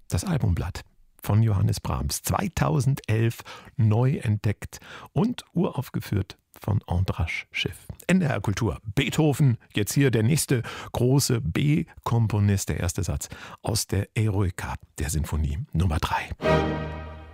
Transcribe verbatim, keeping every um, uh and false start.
Das Albumblatt von Johannes Brahms, zweitausendelf neu entdeckt und uraufgeführt von Andras Schiff. N D R Kultur. Beethoven, jetzt hier der nächste große B-Komponist, der erste Satz aus der Eroica, der Sinfonie Nummer drei.